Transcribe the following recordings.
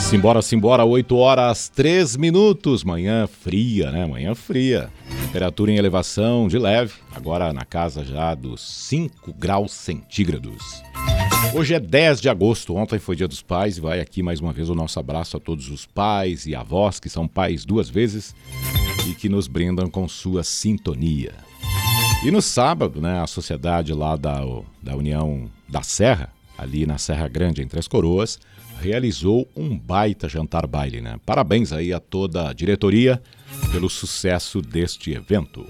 Simbora, simbora, 8 horas 3 minutos, manhã fria, né? Manhã fria. Temperatura em elevação de leve, agora na casa já dos 5 graus centígrados. Hoje é 10 de agosto, ontem foi Dia dos Pais e vai aqui mais uma vez o nosso abraço a todos os pais e avós que são pais duas vezes e que nos brindam com sua sintonia. E no sábado, né, a sociedade lá da União da Serra, ali na Serra Grande, em Três Coroas, realizou um baita jantar-baile, né? Parabéns aí a toda a diretoria pelo sucesso deste evento.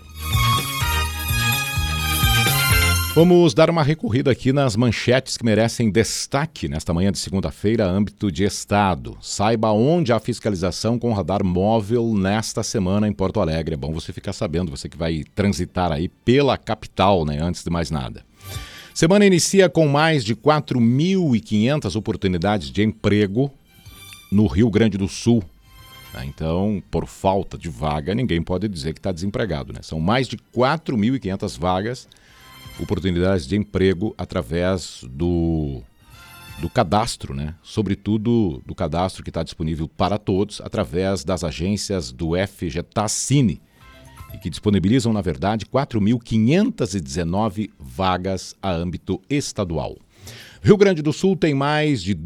Vamos dar uma recorrida aqui nas manchetes que merecem destaque nesta manhã de segunda-feira, âmbito de Estado. Saiba onde há fiscalização com radar móvel nesta semana em Porto Alegre. É bom você ficar sabendo, você que vai transitar aí pela capital, né? Antes de mais nada. Semana inicia com mais de 4.500 oportunidades de emprego no Rio Grande do Sul. Então, por falta de vaga, ninguém pode dizer que está desempregado, né? São mais de 4.500 vagas, oportunidades de emprego através do cadastro, né? Sobretudo do cadastro que está disponível para todos, através das agências do FGTACine, e que disponibilizam, na verdade, 4.519 vagas a âmbito estadual. Rio Grande do Sul tem mais de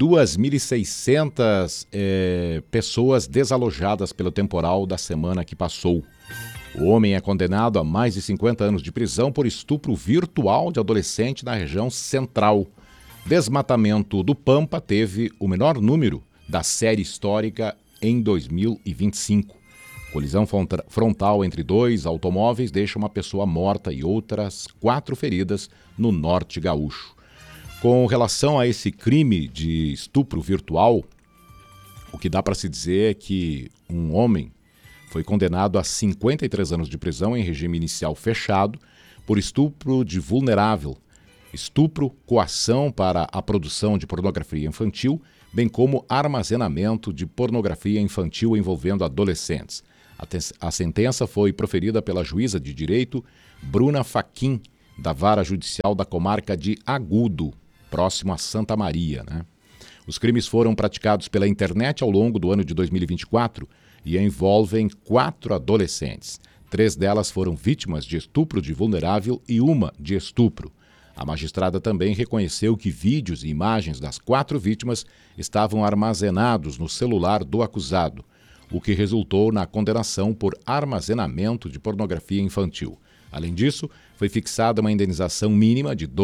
2.600 pessoas desalojadas pelo temporal da semana que passou. O homem é condenado a mais de 50 anos de prisão por estupro virtual de adolescente na região central. Desmatamento do Pampa teve o menor número da série histórica em 2025. Colisão frontal entre dois automóveis deixa uma pessoa morta e outras 4 feridas no norte gaúcho. Com relação a esse crime de estupro virtual, o que dá para se dizer é que um homem foi condenado a 53 anos de prisão em regime inicial fechado por estupro de vulnerável, estupro, coação para a produção de pornografia infantil, bem como armazenamento de pornografia infantil envolvendo adolescentes. A sentença foi proferida pela juíza de direito Bruna Faquim, da Vara Judicial da Comarca de Agudo, próximo a Santa Maria, né? Os crimes foram praticados pela internet ao longo do ano de 2024 e envolvem 4 adolescentes. 3 delas foram vítimas de estupro de vulnerável e uma de estupro. A magistrada também reconheceu que vídeos e imagens das 4 vítimas estavam armazenados no celular do acusado, o que resultou na condenação por armazenamento de pornografia infantil. Além disso, foi fixada uma indenização mínima de R$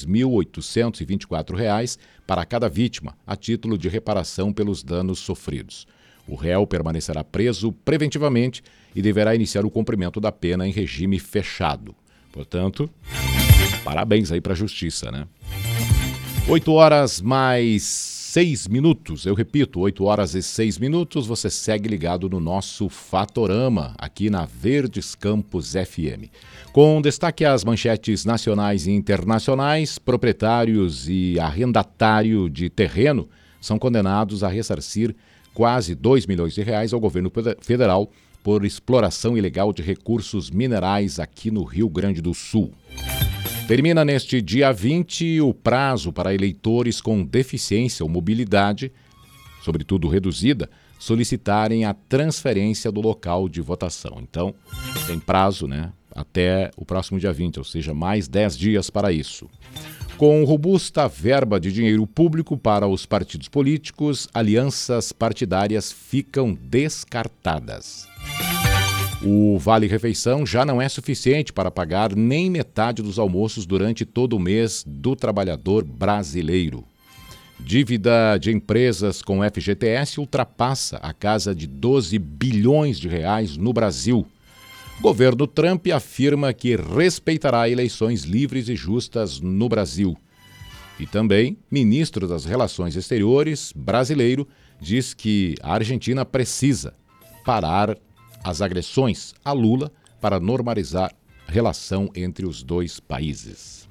2.824 para cada vítima, a título de reparação pelos danos sofridos. O réu permanecerá preso preventivamente e deverá iniciar o cumprimento da pena em regime fechado. Portanto, parabéns aí para a justiça, né? 8 horas mais 6 minutos, eu repito, 8 horas e 6 minutos, você segue ligado no nosso Fatorama, aqui na Verdes Campos FM. Com destaque às manchetes nacionais e internacionais, proprietários e arrendatário de terreno são condenados a ressarcir quase R$2 milhões ao governo federal por exploração ilegal de recursos minerais aqui no Rio Grande do Sul. Termina neste dia 20 o prazo para eleitores com deficiência ou mobilidade, sobretudo reduzida, solicitarem a transferência do local de votação. Então, tem prazo, né, até o próximo dia 20, ou seja, mais 10 dias para isso. Com robusta verba de dinheiro público para os partidos políticos, alianças partidárias ficam descartadas. O Vale-Refeição já não é suficiente para pagar nem metade dos almoços durante todo o mês do trabalhador brasileiro. Dívida de empresas com FGTS ultrapassa a casa de 12 bilhões de reais no Brasil. Governo Trump afirma que respeitará eleições livres e justas no Brasil. E também, ministro das Relações Exteriores brasileiro diz que a Argentina precisa parar as agressões a Lula para normalizar a relação entre os dois países.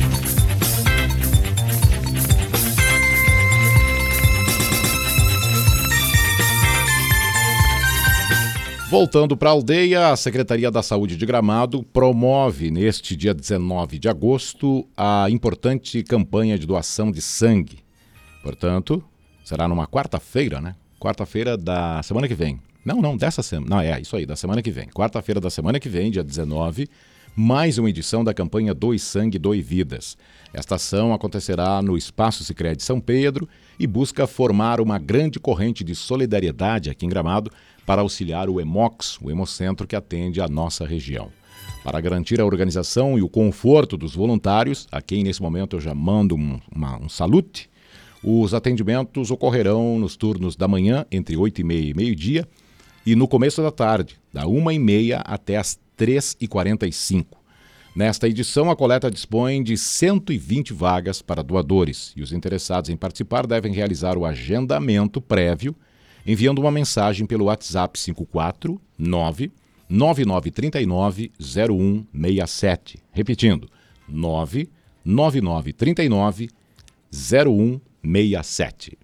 Voltando para a aldeia, a Secretaria da Saúde de Gramado promove neste dia 19 de agosto a importante campanha de doação de sangue. Portanto, será numa quarta-feira, né? quarta-feira da semana que vem. Não, dessa semana. Não, é isso aí, da semana que vem. Quarta-feira da semana que vem, dia 19, mais uma edição da campanha Doe Sangue, Doe Vidas. Esta ação acontecerá no Espaço Sicredi São Pedro e busca formar uma grande corrente de solidariedade aqui em Gramado para auxiliar o Hemox, o Hemocentro que atende a nossa região. Para garantir a organização e o conforto dos voluntários, a quem nesse momento eu já mando um salute, os atendimentos ocorrerão nos turnos da manhã, entre 8h30 e meio-dia, e no começo da tarde, da 1h30 até as 3h45. Nesta edição, a coleta dispõe de 120 vagas para doadores e os interessados em participar devem realizar o agendamento prévio enviando uma mensagem pelo WhatsApp 549-9939-0167. Repetindo, 99939-0167.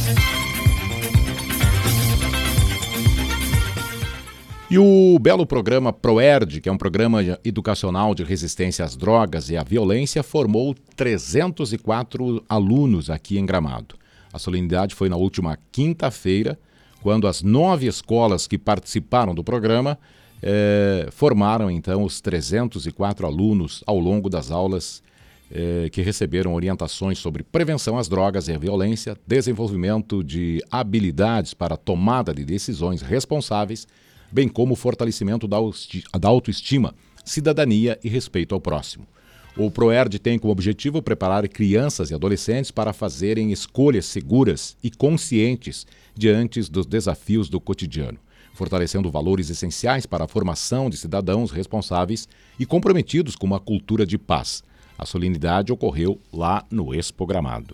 E o belo programa ProERD, que é um programa educacional de resistência às drogas e à violência, formou 304 alunos aqui em Gramado. A solenidade foi na última quinta-feira, quando as 9 escolas que participaram do programa formaram, então, os 304 alunos ao longo das aulas que receberam orientações sobre prevenção às drogas e à violência, desenvolvimento de habilidades para a tomada de decisões responsáveis, bem como o fortalecimento da autoestima, cidadania e respeito ao próximo. O ProERD tem como objetivo preparar crianças e adolescentes para fazerem escolhas seguras e conscientes diante dos desafios do cotidiano, fortalecendo valores essenciais para a formação de cidadãos responsáveis e comprometidos com uma cultura de paz. A solenidade ocorreu lá no Expo Gramado.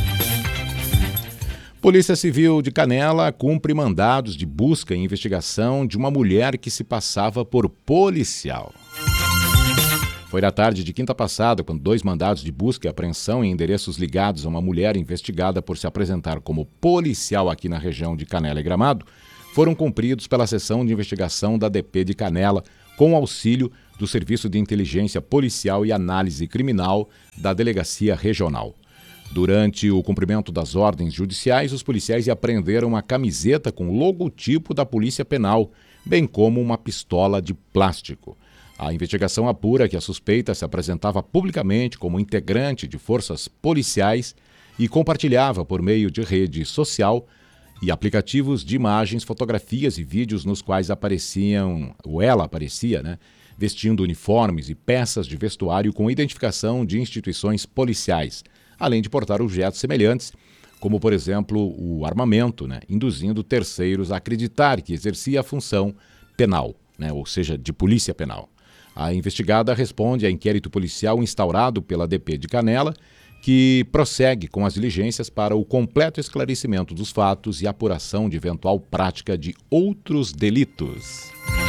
Polícia Civil de Canela cumpre mandados de busca e investigação de uma mulher que se passava por policial. Foi na tarde de quinta passada, quando 2 mandados de busca e apreensão em endereços ligados a uma mulher investigada por se apresentar como policial aqui na região de Canela e Gramado, foram cumpridos pela seção de investigação da DP de Canela, com auxílio do Serviço de Inteligência Policial e Análise Criminal da Delegacia Regional. Durante o cumprimento das ordens judiciais, os policiais apreenderam uma camiseta com o logotipo da Polícia Penal, bem como uma pistola de plástico. A investigação apura que a suspeita se apresentava publicamente como integrante de forças policiais e compartilhava por meio de rede social e aplicativos de imagens, fotografias e vídeos nos quais ela aparecia, vestindo uniformes e peças de vestuário com identificação de instituições policiais, além de portar objetos semelhantes, como, por exemplo, o armamento, induzindo terceiros a acreditar que exercia a função penal, ou seja, de polícia penal. A investigada responde a inquérito policial instaurado pela DP de Canela, que prossegue com as diligências para o completo esclarecimento dos fatos e apuração de eventual prática de outros delitos.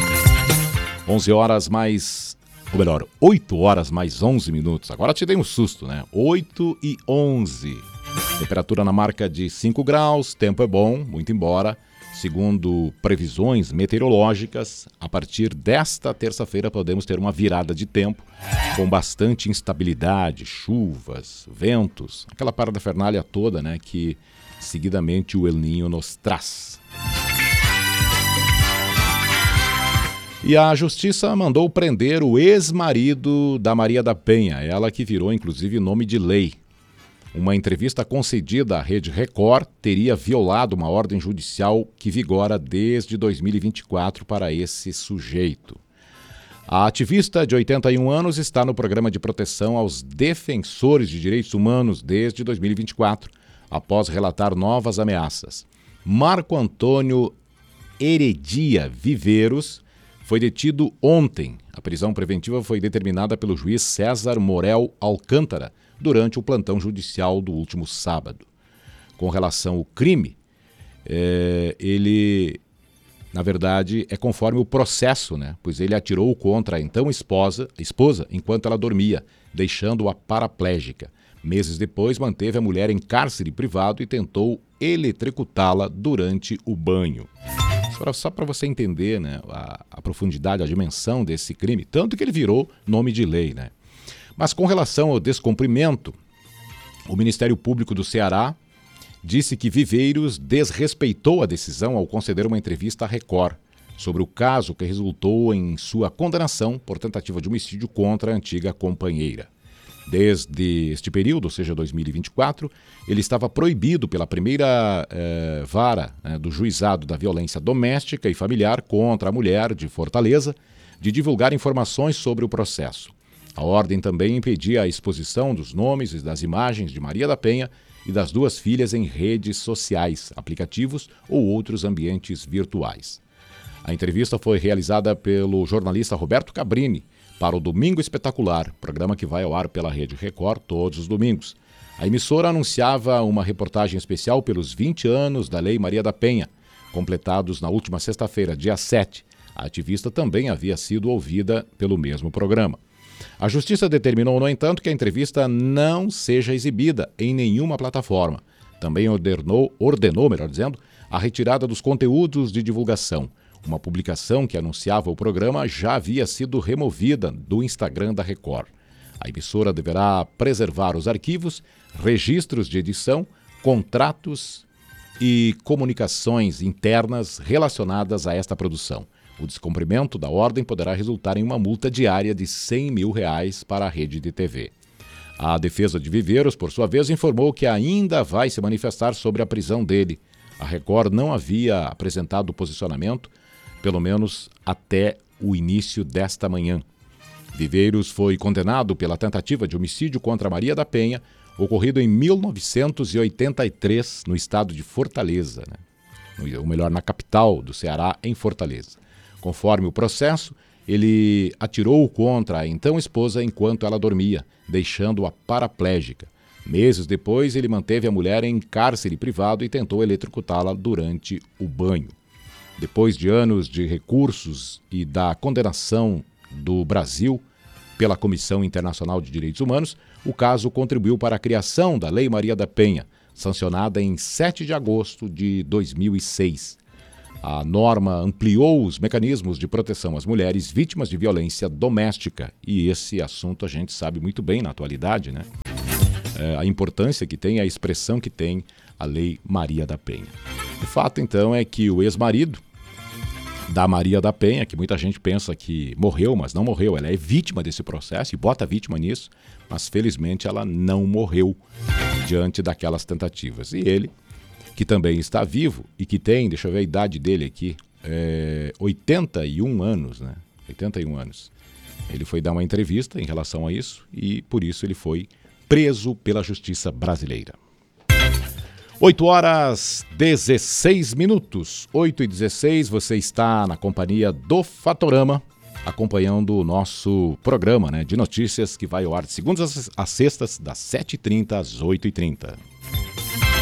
8 horas mais 11 minutos. Agora te dei um susto, 8h11. Temperatura na marca de 5 graus, tempo é bom, muito embora. Segundo previsões meteorológicas, a partir desta terça-feira podemos ter uma virada de tempo com bastante instabilidade, chuvas, ventos, aquela parafernália toda, que seguidamente o El Niño nos traz. E a Justiça mandou prender o ex-marido da Maria da Penha, ela que virou inclusive nome de lei. Uma entrevista concedida à Rede Record teria violado uma ordem judicial que vigora desde 2024 para esse sujeito. A ativista de 81 anos está no programa de proteção aos defensores de direitos humanos desde 2024, após relatar novas ameaças. Marco Antônio Heredia Viveiros foi detido ontem. A prisão preventiva foi determinada pelo juiz César Morel Alcântara durante o plantão judicial do último sábado. Com relação ao crime, ele, na verdade, é conforme o processo, pois ele atirou contra a então esposa enquanto ela dormia, deixando-a paraplégica. Meses depois, manteve a mulher em cárcere privado e tentou eletrocutá-la durante o banho. Só para você entender a profundidade, a dimensão desse crime, tanto que ele virou nome de lei. Mas com relação ao descumprimento, o Ministério Público do Ceará disse que Viveiros desrespeitou a decisão ao conceder uma entrevista à Record sobre o caso que resultou em sua condenação por tentativa de homicídio contra a antiga companheira. Desde este período, ou seja, 2024, ele estava proibido pela primeira vara do Juizado da Violência Doméstica e Familiar contra a Mulher de Fortaleza de divulgar informações sobre o processo. A ordem também impedia a exposição dos nomes e das imagens de Maria da Penha e das duas filhas em redes sociais, aplicativos ou outros ambientes virtuais. A entrevista foi realizada pelo jornalista Roberto Cabrini para o Domingo Espetacular, programa que vai ao ar pela Rede Record todos os domingos. A emissora anunciava uma reportagem especial pelos 20 anos da Lei Maria da Penha, completados na última sexta-feira, dia 7. A ativista também havia sido ouvida pelo mesmo programa. A Justiça determinou, no entanto, que a entrevista não seja exibida em nenhuma plataforma. Também ordenou, a retirada dos conteúdos de divulgação. Uma publicação que anunciava o programa já havia sido removida do Instagram da Record. A emissora deverá preservar os arquivos, registros de edição, contratos e comunicações internas relacionadas a esta produção. O descumprimento da ordem poderá resultar em uma multa diária de R$100 mil para a rede de TV. A defesa de Viveiros, por sua vez, informou que ainda vai se manifestar sobre a prisão dele. A Record não havia apresentado posicionamento, pelo menos até o início desta manhã. Viveiros foi condenado pela tentativa de homicídio contra Maria da Penha, ocorrido em 1983, no estado de Fortaleza, ou melhor, na capital do Ceará, em Fortaleza. Conforme o processo, ele atirou contra a então esposa enquanto ela dormia, deixando-a paraplégica. Meses depois, ele manteve a mulher em cárcere privado e tentou eletrocutá-la durante o banho. Depois de anos de recursos e da condenação do Brasil pela Comissão Internacional de Direitos Humanos, o caso contribuiu para a criação da Lei Maria da Penha, sancionada em 7 de agosto de 2006. A norma ampliou os mecanismos de proteção às mulheres vítimas de violência doméstica. E esse assunto a gente sabe muito bem na atualidade, né? A importância que tem, a expressão que tem a Lei Maria da Penha. O fato, então, é que o ex-marido da Maria da Penha, que muita gente pensa que morreu, mas não morreu, ela é vítima desse processo e bota a vítima nisso, mas felizmente ela não morreu diante daquelas tentativas. E ele, que também está vivo e que tem, deixa eu ver a idade dele aqui, 81 anos, né? 81 anos. Ele foi dar uma entrevista em relação a isso e por isso ele foi preso pela Justiça Brasileira. 8h16, 8h16, você está na companhia do Fatorama, acompanhando o nosso programa, de notícias que vai ao ar de segundas às sextas, das 7h30 às 8h30.